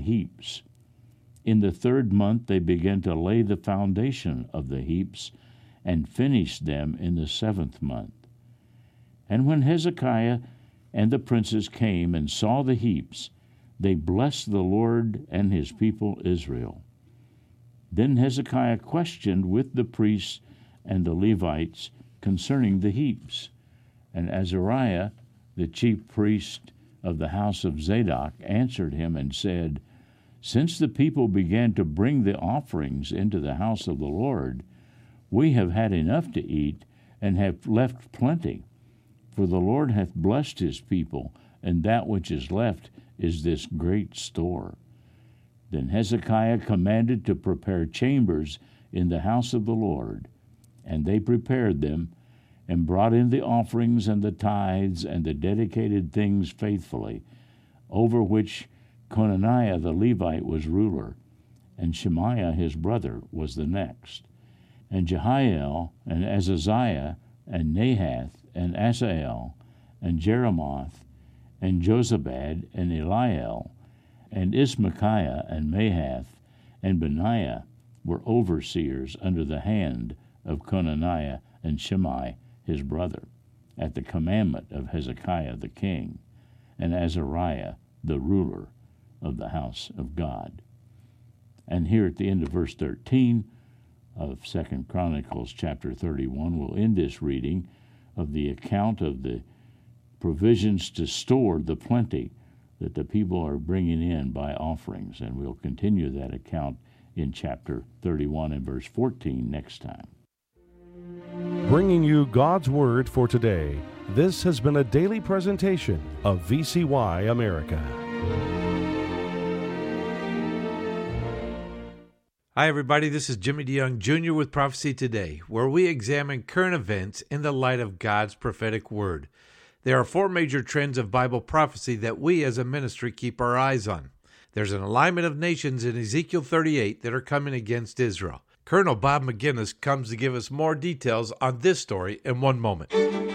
heaps. In the 3rd month they began to lay the foundation of the heaps, and finished them in the 7th month. And when Hezekiah and the princes came and saw the heaps, they blessed the Lord and his people Israel. Then Hezekiah questioned with the priests and the Levites concerning the heaps. And Azariah, the chief priest of the house of Zadok, answered him and said, Since the people began to bring the offerings into the house of the Lord, we have had enough to eat, and have left plenty. For the Lord hath blessed his people, and that which is left is this great store. Then Hezekiah commanded to prepare chambers in the house of the Lord. And they prepared them, and brought in the offerings and the tithes and the dedicated things faithfully, over which Conaniah the Levite was ruler, and Shemaiah his brother was the next. And Jehiel, and Azaziah, and Nahath, and Asael, and Jeremoth, and Jozabad, and Eliel, and Ismachiah, and Mahath, and Benaiah were overseers under the hand of Conaniah and Shimei his brother, at the commandment of Hezekiah the king, and Azariah the ruler of the house of God. And here at the end of verse 13 of 2 Chronicles chapter 31, we'll end this reading of the account of the provisions to store the plenty that the people are bringing in by offerings. And we'll continue that account in chapter 31 and verse 14 next time. Bringing you God's Word for today, this has been a daily presentation of VCY America. Hi, everybody. This is Jimmy DeYoung Jr. with Prophecy Today, where we examine current events in the light of God's prophetic word. There are 4 major trends of Bible prophecy that we as a ministry keep our eyes on. There's an alignment of nations in Ezekiel 38 that are coming against Israel. Colonel Bob McGinnis comes to give us more details on this story in one moment.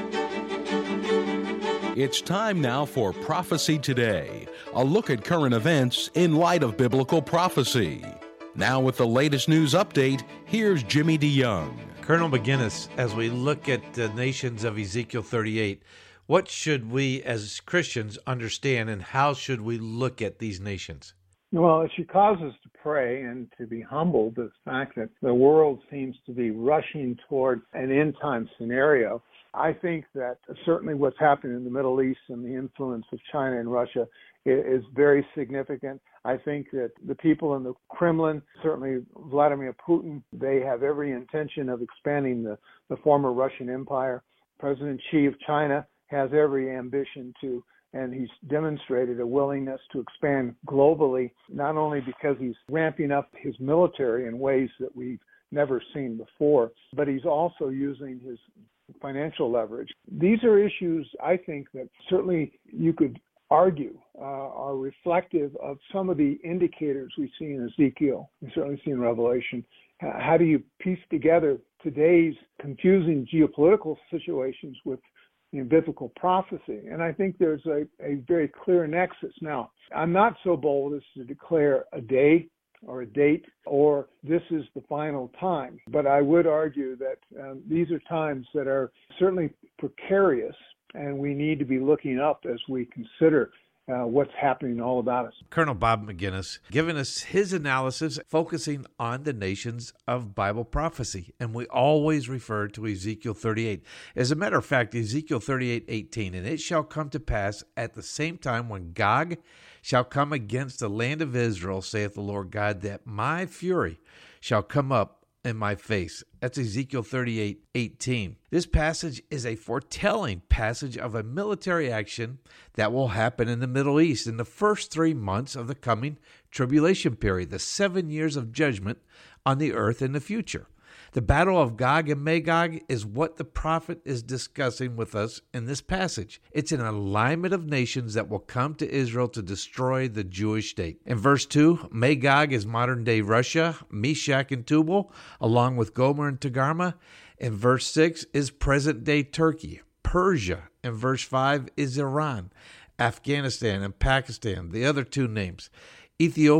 It's time now for Prophecy Today, a look at current events in light of biblical prophecy. Now with the latest news update, here's Jimmy DeYoung. Colonel McGinnis, as we look at the nations of Ezekiel 38, what should we as Christians understand, and how should we look at these nations? Well, it should cause us to pray and to be humbled at the fact that the world seems to be rushing toward an end-time scenario. I think that certainly what's happening in the Middle East and the influence of China and Russia is very significant. I think that the people in the Kremlin, certainly Vladimir Putin, they have every intention of expanding the former Russian Empire. President Xi of China has every ambition to, and he's demonstrated a willingness to expand globally, not only because he's ramping up his military in ways that we've never seen before, but he's also using his financial leverage. These are issues, I think, that certainly you could argue are reflective of some of the indicators we see in Ezekiel, we certainly see in Revelation. How do you piece together today's confusing geopolitical situations with biblical prophecy? And I think there's a very clear nexus. Now, I'm not so bold as to declare a day or a date or this is the final time, but I would argue that these are times that are certainly precarious, and we need to be looking up as we consider what's happening all about us. Colonel Bob McGinnis giving us his analysis, focusing on the nations of Bible prophecy. And we always refer to Ezekiel 38. As a matter of fact, Ezekiel 38:18, and it shall come to pass at the same time when Gog shall come against the land of Israel, saith the Lord God, that my fury shall come up in my face. That's Ezekiel 38:18. This passage is a foretelling passage of a military action that will happen in the Middle East in the first 3 months of the coming tribulation period, the 7 years of judgment on the earth in the future. The battle of Gog and Magog is what the prophet is discussing with us in this passage. It's an alignment of nations that will come to Israel to destroy the Jewish state. In verse 2, Magog is modern-day Russia, Meshach and Tubal, along with Gomer and Togarmah. In verse 6 is present-day Turkey. Persia, in verse 5, is Iran. Afghanistan and Pakistan, the other 2 names. Ethiopia